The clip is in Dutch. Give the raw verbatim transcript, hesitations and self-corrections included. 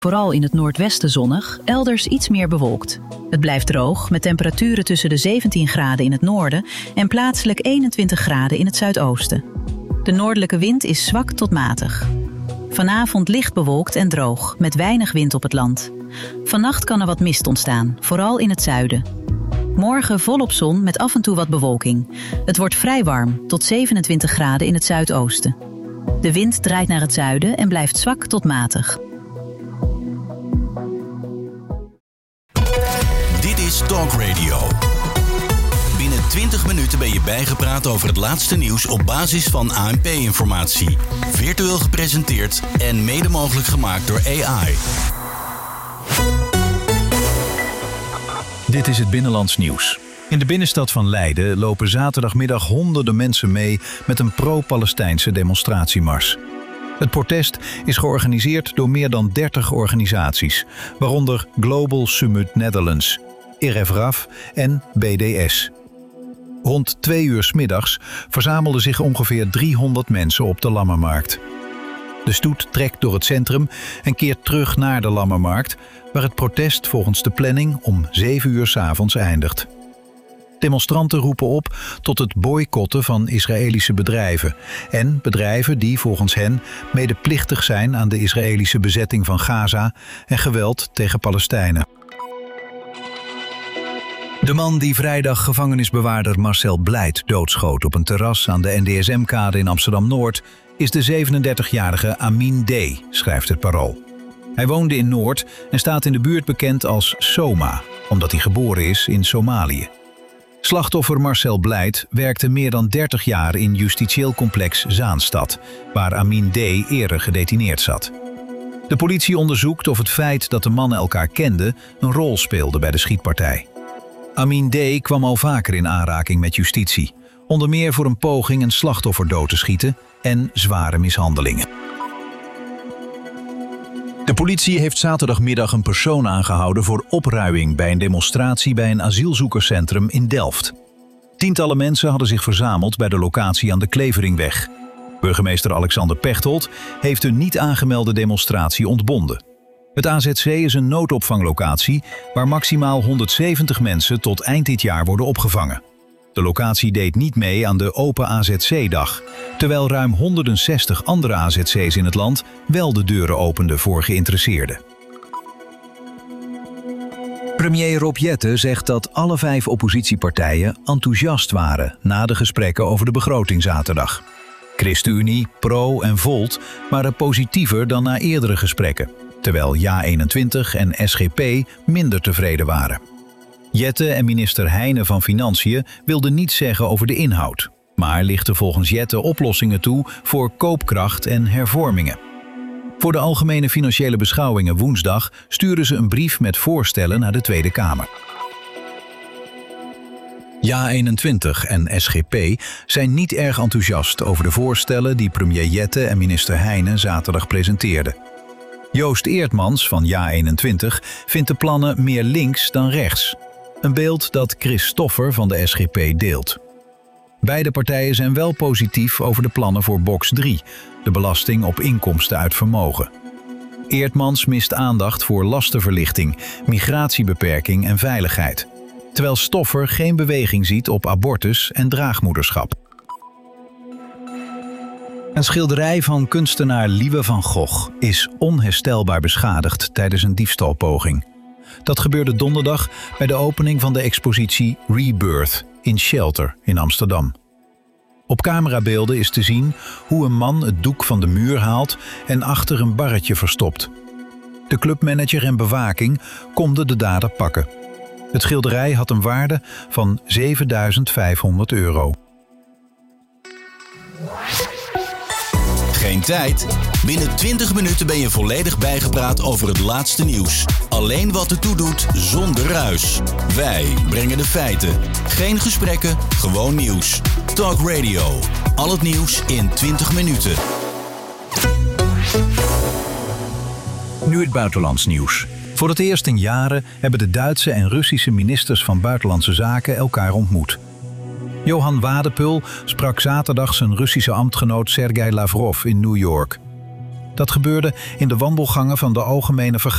Vooral in het noordwesten zonnig, elders iets meer bewolkt. Het blijft droog, met temperaturen tussen de zeventien graden in het noorden en plaatselijk eenentwintig graden in het zuidoosten. De noordelijke wind is zwak tot matig. Vanavond licht bewolkt en droog, met weinig wind op het land. Vannacht kan er wat mist ontstaan, vooral in het zuiden. Morgen volop zon met af en toe wat bewolking. Het wordt vrij warm, tot zevenentwintig graden in het zuidoosten. De wind draait naar het zuiden en blijft zwak tot matig. Dit is Talk Radio. Binnen twintig minuten ben je bijgepraat over het laatste nieuws op basis van A N P-informatie. Virtueel gepresenteerd en mede mogelijk gemaakt door A I. Dit is het Binnenlands Nieuws. In de binnenstad van Leiden lopen zaterdagmiddag honderden mensen mee met een pro-Palestijnse demonstratiemars. Het protest is georganiseerd door meer dan dertig organisaties, waaronder Global Summit Netherlands, R F R A F en B D S. Rond twee uur 's middags verzamelden zich ongeveer driehonderd mensen op de Lammermarkt. De stoet trekt door het centrum en keert terug naar de Lammermarkt, waar het protest volgens de planning om zeven uur 's avonds eindigt. Demonstranten roepen op tot het boycotten van Israëlische bedrijven en bedrijven die volgens hen medeplichtig zijn aan de Israëlische bezetting van Gaza en geweld tegen Palestijnen. De man die vrijdag gevangenisbewaarder Marcel Blijt doodschoot op een terras aan de N D S M-kade in Amsterdam-Noord is de zevenendertigjarige Amin D., schrijft het Parool. Hij woonde in Noord en staat in de buurt bekend als Soma, omdat hij geboren is in Somalië. Slachtoffer Marcel Blijt werkte meer dan dertig jaar in justitieel complex Zaanstad, waar Amin D. eerder gedetineerd zat. De politie onderzoekt of het feit dat de mannen elkaar kenden een rol speelde bij de schietpartij. Amin D. kwam al vaker in aanraking met justitie, onder meer voor een poging een slachtoffer dood te schieten en zware mishandelingen. De politie heeft zaterdagmiddag een persoon aangehouden voor opruiing bij een demonstratie bij een asielzoekerscentrum in Delft. Tientallen mensen hadden zich verzameld bij de locatie aan de Kleveringweg. Burgemeester Alexander Pechtold heeft een niet aangemelde demonstratie ontbonden. Het A Z C is een noodopvanglocatie waar maximaal honderdzeventig mensen tot eind dit jaar worden opgevangen. De locatie deed niet mee aan de Open A Z C-dag, terwijl ruim honderdzestig andere A Z C's in het land wel de deuren openden voor geïnteresseerden. Premier Rob Jetten zegt dat alle vijf oppositiepartijen enthousiast waren na de gesprekken over de begroting zaterdag. ChristenUnie, Pro en Volt waren positiever dan na eerdere gesprekken, terwijl Ja eenentwintig en S G P minder tevreden waren. Jetten en minister Heijnen van Financiën wilden niets zeggen over de inhoud, maar lichten volgens Jetten oplossingen toe voor koopkracht en hervormingen. Voor de algemene financiële beschouwingen woensdag stuurden ze een brief met voorstellen naar de Tweede Kamer. Ja eenentwintig en S G P zijn niet erg enthousiast over de voorstellen die premier Jetten en minister Heijnen zaterdag presenteerden. Joost Eertmans van Ja eenentwintig vindt de plannen meer links dan rechts. Een beeld dat Chris Stoffer van de S G P deelt. Beide partijen zijn wel positief over de plannen voor box drie, de belasting op inkomsten uit vermogen. Eertmans mist aandacht voor lastenverlichting, migratiebeperking en veiligheid, terwijl Stoffer geen beweging ziet op abortus en draagmoederschap. Een schilderij van kunstenaar Liewe van Gogh is onherstelbaar beschadigd tijdens een diefstalpoging. Dat gebeurde donderdag bij de opening van de expositie Rebirth in Shelter in Amsterdam. Op camerabeelden is te zien hoe een man het doek van de muur haalt en achter een barretje verstopt. De clubmanager en bewaking konden de dader pakken. Het schilderij had een waarde van zevenduizend vijfhonderd euro. Geen tijd? Binnen twintig minuten ben je volledig bijgepraat over het laatste nieuws. Alleen wat ertoe doet, zonder ruis. Wij brengen de feiten. Geen gesprekken, gewoon nieuws. Talk Radio. Al het nieuws in twintig minuten. Nu het buitenlands nieuws. Voor het eerst in jaren hebben de Duitse en Russische ministers van Buitenlandse Zaken elkaar ontmoet. Johan Wadepul sprak zaterdag zijn Russische ambtgenoot Sergei Lavrov in New York. Dat gebeurde in de wandelgangen van de Algemene Vergadering